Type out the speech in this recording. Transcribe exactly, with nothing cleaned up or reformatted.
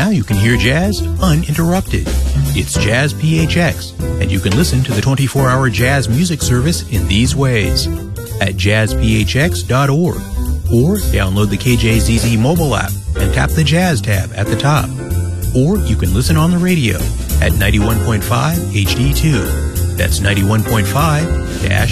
Now you can hear jazz uninterrupted. It's Jazz P H X, and you can listen to the twenty-four hour jazz music service in these ways. At jazz p h x dot org, or download the K J Z Z mobile app and tap the Jazz tab at the top. Or you can listen on the radio at ninety-one point five H D two. That's ninety-one point five